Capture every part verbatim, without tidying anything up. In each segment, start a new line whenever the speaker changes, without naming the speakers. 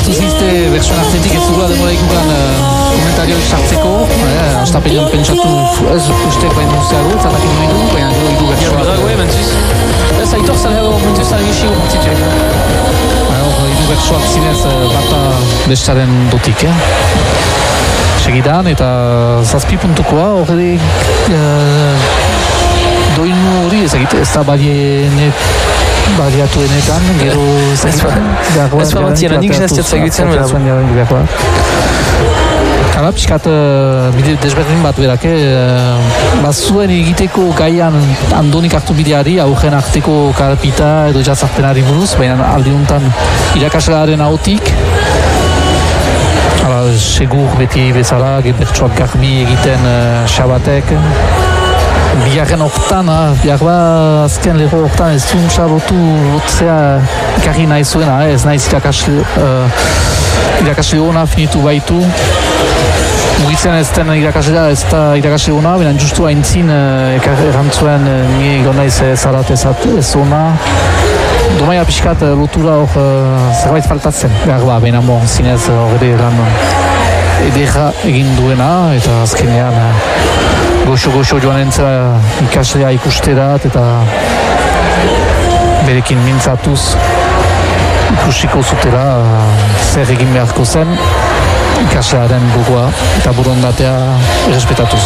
hartu zizte bertsoen artetik ez zugula demora ikukan komentarioak sartzeko, astapenean pentsatu ez ustek bain duzteago, zatakin nahi du, baina gero idu bertsoak.
Gragoe, mentuz. Ez aitor zalego, mentuz zalegi partituek.
Idu bertsoak zinez bata bestaren dotik, eh? Segidan eta zazpi puntukoa horre doinu hori ezagite, ez da baliatu enetan, gero
ez ba batziena, nik zaztiat zagutzen
behar. Hala, piskat bide desberdin bat berak, bazuen egiteko gaian Andonik hartu bideari, aurren arteko karpita edo jatzarpenari buruz, baina aldiuntan irakaslearen ahotik, hala, segur beti bezala, bertsoak garbi egiten xabatek, biharren hortan, bihar ba azken lego hortan ez zuen xabotu lotzea ikarri nahi zuena, ez nahiz irakasle irakasle hona finitu baitu. Mugitzen ez den irakaslea, ez da irakasle hona, baina justu haintzin errantzuen nire gonaiz zarat ez hona. Domaia pixkat lotura hor zerbait faltatzen, behar ba, baina mo, zinez horre lan edera egin duena, eta azkenean goxo-goxo joan entzera ikaslea ikusterat, eta berekin mintzatuz ikusiko zutela zer egin beharko zen, ikaslearen gogoa eta borondatea errespetatuz.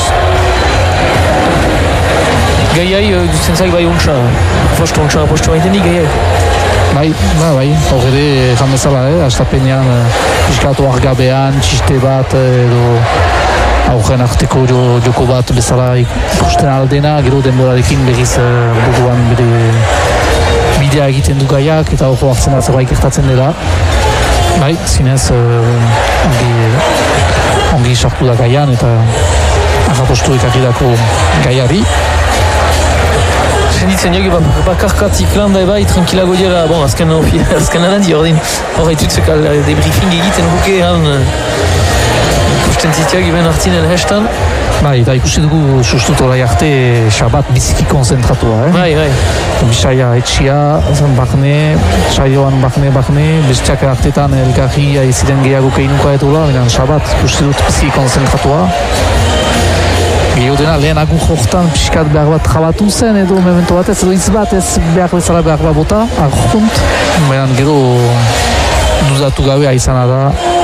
Gaiai, duzen zaik bai untsa, postu untsa, postu baitenik gaiai?
Bai, bai, bai, hor ere jan bezala, eh? Astapenean, piskatu argabean, txiste bat, edo aurren arteko joko bat bezala ikusten aldena, gero denborarekin berriz buruan bere bidea egiten du gaiak, eta hor hartzen da zerbait gertatzen dela. Bai, zinez ongi, ongi sartu da gaian eta agapostu ekaridako gaiari.
Senditzen jogi bakarkatik lan da ebai, tranquilago dira, bon, azken alandi ordin, hor haitutzek debriefing egiten buke han ikusten zitiak iben hartzinen hestan.
Bai, eta ikusi dugu sustut orai arte xabat biziki konzentratua, eh?
Bai, bai.
Bisaia etxia, zen bakne, saioan bakne, bakne, bestiak artetan elgarri aiziren gehiago keinuka etula, baina xabat ikusi dut biziki konzentratua. Gehio dena lehen agur hortan pixkat behar bat jabatu zen edo memento bat ez edo iz bat ez behar bezala behar bat bota, argunt, baina gero duzatu gabe aizana da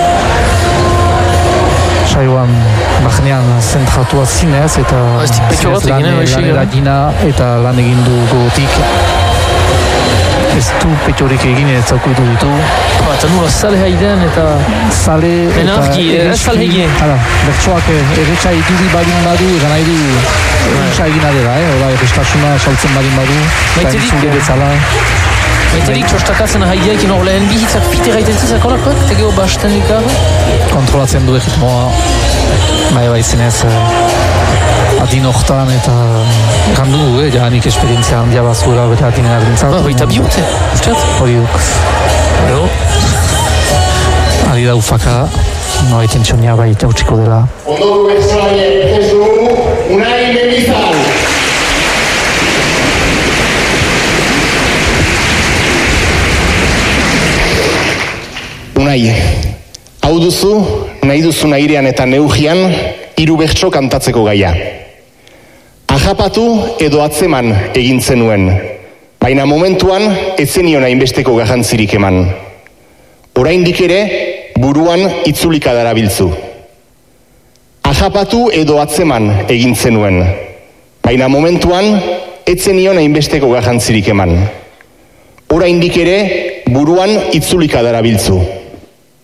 saioan baknean zentratua zinez eta lanera eta lan egin du gogotik. Ez du petxorik egin ez zaukutu ditu.
Eta nula zale haiden eta...
Zale eta...
Enarki, ez zale egin.
Hala, bertsoak erretxa iduri badin badu, egan nahi du erretxa egin adela, eh? Ola, errestasuna saltzen badin badu, eta entzule bezala.
Maiterik txostakatzen haideekin hor lehen bihitzak fite gaiten zizak olakoak, eta geho basten dikar?
Kontrolatzen du egitmoa, bai bai zinez, adin hortan eta gandu du, eh? Ja nik esperientzia handia bazuela bete adinen ardintzat.
Ah, baita bi urte, ustez?
Hori duk. Ari da ufaka, no haiten txonia baita utxiko dela.
Ondo du bertsoaien ez du, Unai Mendizal. Unai, hau duzu, nahi duzu airean eta neugian, hiru bertso kantatzeko gaia. Ajapatu edo atzeman egin zenuen, baina momentuan ez zenion hainbesteko garrantzirik eman. Oraindik ere, buruan itzulika darabiltzu. Ajapatu edo atzeman egin zenuen, baina momentuan ez zenion hainbesteko garrantzirik eman. Oraindik ere, buruan itzulika darabiltzu.